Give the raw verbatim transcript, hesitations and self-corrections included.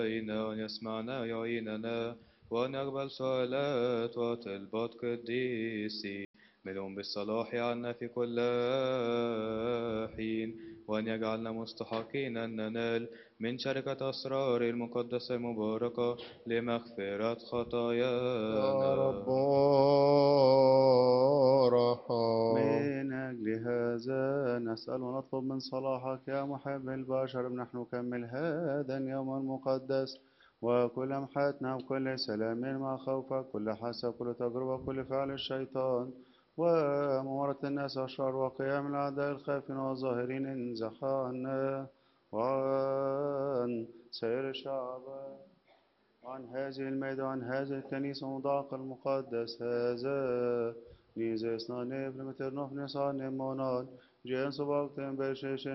وأن يسمعنا يعيننا وأن يقبل سؤالات وطلبات قديسي ملهم بالصلاح عنا في كل حين وأن يجعلنا مستحقين أن ننال من شركة أسرار المقدسة المباركة لمغفرة يا خطايانا. رب ارحم. من أجل هذا نسأل ونطلب من صلاحك يا محب البشر نحن نكمل هذا اليوم المقدس وكل محاتنا وكل سلام مع خوفك كل حسب كل تجربة كل فعل الشيطان وممارة الناس أشرار وقيام الأعداء الخافين والظاهرين انزح عنا وعن سير الشعب عن هذه الميدان وعن هذه الكنيسة مضاق المقدس هذا Ni zesna ne primeter noh nesan ne monan, jen so bakten beşeşen